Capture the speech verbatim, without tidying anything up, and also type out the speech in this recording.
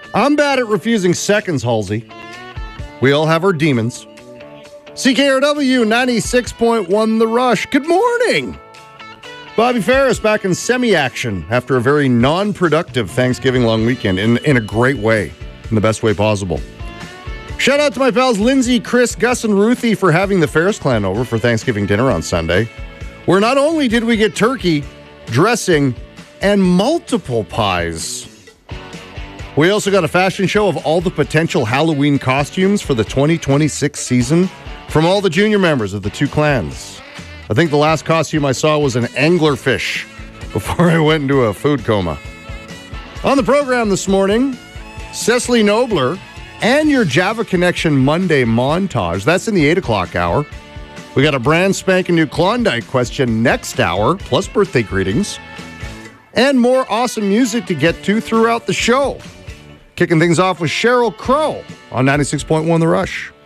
I'm bad at refusing seconds, Halsey. We all have our demons. C K R W ninety-six point one The Rush. Good morning. Bobby Ferris back in semi-action after a very non-productive Thanksgiving long weekend in, in a great way, in the best way possible. Shout out to my pals Lindsay, Chris, Gus, and Ruthie for having the Ferris clan over for Thanksgiving dinner on Sunday, where not only did we get turkey, dressing, and multiple pies. We also got a fashion show of all the potential Halloween costumes for the twenty twenty-six season from all the junior members of the two clans. I think the last costume I saw was an anglerfish before I went into a food coma. On the program this morning, Cecily Nobler and your Java Connection Monday montage. That's in the eight o'clock hour. We got a brand spanking new Klondike question next hour, plus birthday greetings, and more awesome music to get to throughout the show. Kicking things off with Sheryl Crow on ninety-six point one The Rush.